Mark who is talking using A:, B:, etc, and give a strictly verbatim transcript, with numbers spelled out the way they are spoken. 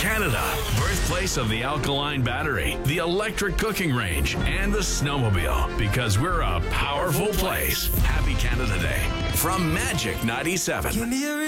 A: Canada, birthplace of the alkaline battery, the electric cooking range, and the snowmobile. Because we're a powerful place. Happy Canada Day from Magic ninety-seven.